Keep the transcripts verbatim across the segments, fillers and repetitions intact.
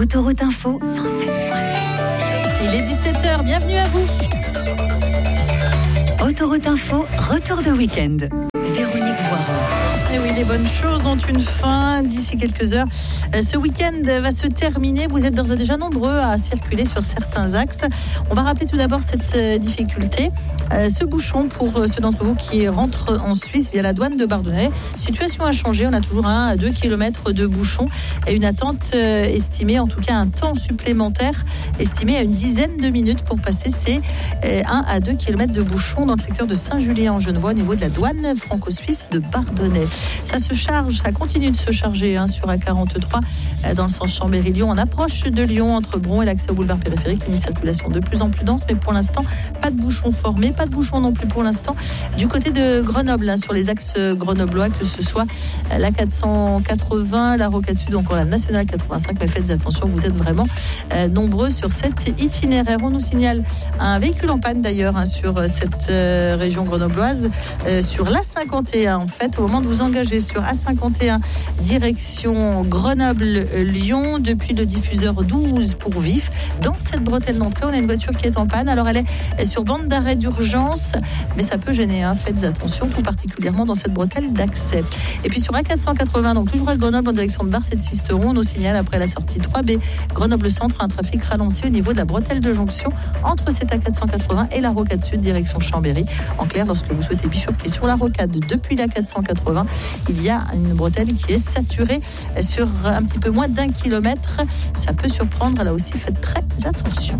Autoroute Info cent sept virgule sept. Il est dix-sept heures, bienvenue à vous. Autoroute Info, retour de week-end. Véronique Voiron. Et oui, les bonnes choses ont une fin d'ici quelques heures. Ce week-end va se terminer. Vous êtes d'ores et déjà nombreux à circuler sur certains axes. On va rappeler tout d'abord cette difficulté. Ce bouchon pour ceux d'entre vous qui rentrent en Suisse via la douane de Bardonnay. Situation a changé. On a toujours un à deux kilomètres de bouchon et une attente estimée, en tout cas un temps supplémentaire estimé à une dizaine de minutes pour passer ces un à deux kilomètres de bouchon dans le secteur de Saint-Julien-en-Genevois au niveau de la douane franco-suisse de Bardonnay. Ça se charge, ça continue de se charger hein, sur A quarante-trois dans le sens Chambéry-Lyon. On approche de Lyon entre Bron et l'accès au boulevard périphérique. Une circulation de plus en plus dense, mais pour l'instant, pas de bouchon formé, pas de bouchon non plus pour l'instant. Du côté de Grenoble, hein, sur les axes grenoblois, que ce soit la quatre cent quatre-vingts, la Rocade Sud ou encore la Nationale quatre-vingt-cinq. Mais faites attention, vous êtes vraiment euh, nombreux sur cet itinéraire. On nous signale un véhicule en panne d'ailleurs hein, sur cette euh, région grenobloise, euh, sur l'A cinquante et un. En fait, au moment de vous engager sur A cinquante et un, direction Grenoble-Lyon, depuis le diffuseur douze pour Vif. Dans cette bretelle d'entrée, on a une voiture qui est en panne. Alors, elle est sur bande d'arrêt d'urgence, mais ça peut gêner. Hein. Faites attention, tout particulièrement dans cette bretelle d'accès. Et puis sur A quatre cent quatre-vingts, donc toujours à Grenoble en direction de Bars et de Sisteron, on nous signale après la sortie trois B, Grenoble-Centre, un trafic ralenti au niveau de la bretelle de jonction entre cette A quatre cent quatre-vingts et la Rocade Sud, direction Chambéry. En clair, lorsque vous souhaitez bifurquer sur la Rocade depuis la quatre cent quatre-vingts, il y a une bretelle qui est saturée sur un petit peu moins d'un kilomètre. Ça peut surprendre, là aussi, faites très attention.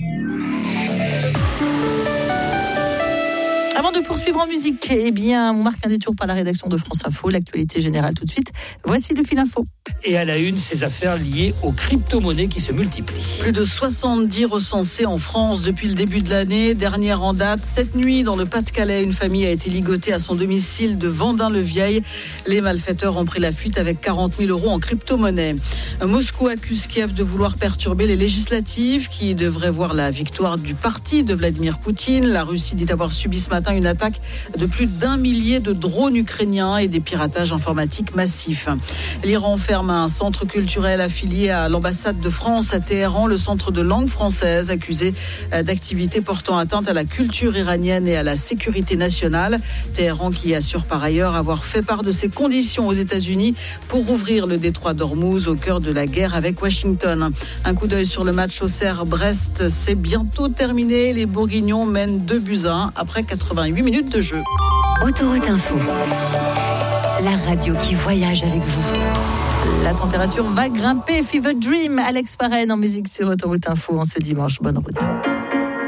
Avant de poursuivre en musique, eh bien, on marque un détour par la rédaction de France Info, l'actualité générale tout de suite. Voici le fil info. Et à la une, ces affaires liées aux crypto-monnaies qui se multiplient. Plus de soixante-dix recensés en France depuis le début de l'année. Dernière en date, cette nuit, dans le Pas-de-Calais, une famille a été ligotée à son domicile de Vendin-le-Vieil. Les malfaiteurs ont pris la fuite avec quarante mille euros en crypto-monnaie. Moscou accuse Kiev de vouloir perturber les législatives qui devraient voir la victoire du parti de Vladimir Poutine. La Russie dit avoir subi ce matin une attaque de plus d'un millier de drones ukrainiens et des piratages informatiques massifs. L'Iran ferme un centre culturel affilié à l'ambassade de France à Téhéran, le centre de langue française, accusé d'activités portant atteinte à la culture iranienne et à la sécurité nationale. Téhéran qui assure par ailleurs avoir fait part de ses conditions aux États-Unis pour ouvrir le détroit d'Ormuz au cœur de la guerre avec Washington. Un coup d'œil sur le match Auxerre-Brest, c'est bientôt terminé. Les Bourguignons mènent deux buts à un après quatre-vingt-huit minutes de jeu. Autoroute Info, la radio qui voyage avec vous. La température va grimper. Fever Dream, Alex Varenne en musique sur Autoroute Info en ce dimanche. Bonne route.